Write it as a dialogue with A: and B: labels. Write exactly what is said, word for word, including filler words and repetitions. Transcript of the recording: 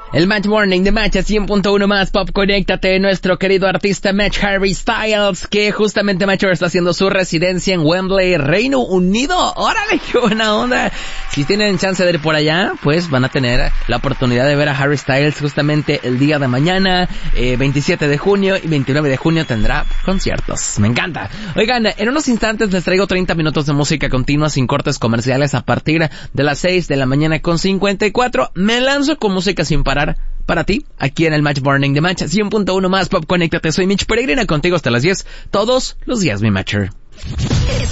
A: El Match Morning de Match a cien punto uno más Pop. Conéctate, nuestro querido artista Match Harry Styles, que justamente Match está haciendo su residencia en Wembley, Reino Unido. ¡Órale, qué buena onda! Si tienen chance de ir por allá, pues van a tener la oportunidad de ver a Harry Styles justamente el día de mañana, eh, veintisiete de junio y veintinueve de junio tendrá conciertos. Me encanta. Oigan, en unos instantes les traigo treinta minutos de música continua sin cortes comerciales a partir de las seis de la mañana con cincuenta y cuatro. Me lanzo con música sin parar para ti, aquí en el Match Morning de Match cien punto uno más Pop. Conéctate, soy Mitch Peregrina, contigo hasta las diez, todos los días, mi Matcher.